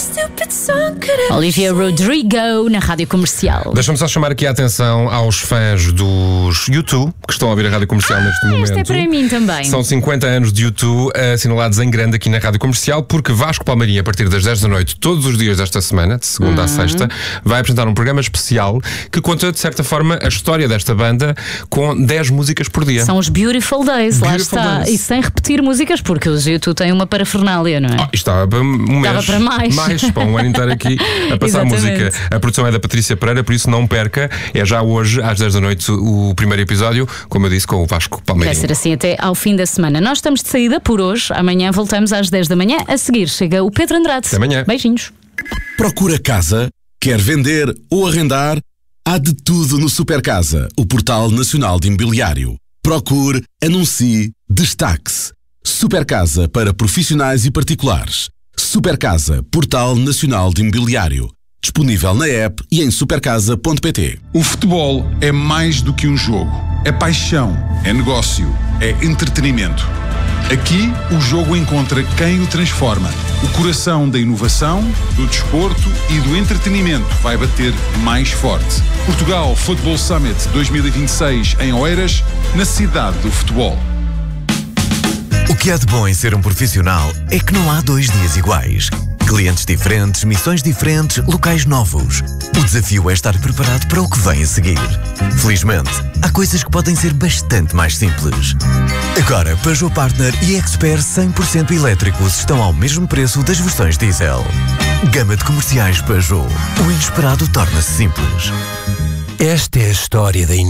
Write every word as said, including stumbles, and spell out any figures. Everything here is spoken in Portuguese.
Olivia Rodrigo na Rádio Comercial. Deixa-me só chamar aqui a atenção aos fãs dos U dois que estão a ouvir a Rádio Comercial ah, neste momento. Este é para mim também. São cinquenta anos de U dois assinalados em grande aqui na Rádio Comercial, porque Vasco Palmeirinho, a partir das dez da noite, todos os dias desta semana, de segunda uhum. à sexta, vai apresentar um programa especial que conta, de certa forma, a história desta banda com dez músicas por dia. São os Beautiful Days, Beautiful lá está. Days. E sem repetir músicas, porque os U dois têm uma parafernália, não é? Oh, isto estava para um mês. Estava para mais. Mais, para um ano inteiro aqui a passar a música. A produção é da Patrícia Pereira, por isso não perca. É já hoje, às dez da noite, o primeiro episódio, como eu disse, com o Vasco Palmeirinho. Vai ser assim até ao fim da semana. Nós estamos de saída por hoje. Amanhã voltamos às dez da manhã. A seguir chega o Pedro Andrade. Até amanhã. Beijinhos. Procura casa? Quer vender ou arrendar? Há de tudo no Supercasa, o portal nacional de imobiliário. Procure, anuncie, destaque-se. Supercasa para profissionais e particulares. Supercasa, portal nacional de imobiliário. Disponível na app e em supercasa ponto pt. O futebol é mais do que um jogo. É paixão, é negócio, é entretenimento. Aqui, o jogo encontra quem o transforma. O coração da inovação, do desporto e do entretenimento vai bater mais forte. Portugal Football Summit dois mil e vinte e seis em Oeiras, na cidade do futebol. O que há de bom em ser um profissional é que não há dois dias iguais. Clientes diferentes, missões diferentes, locais novos. O desafio é estar preparado para o que vem a seguir. Felizmente, há coisas que podem ser bastante mais simples. Agora, Peugeot Partner e Expert cem por cento elétricos estão ao mesmo preço das versões diesel. Gama de comerciais Peugeot. O inesperado torna-se simples. Esta é a história da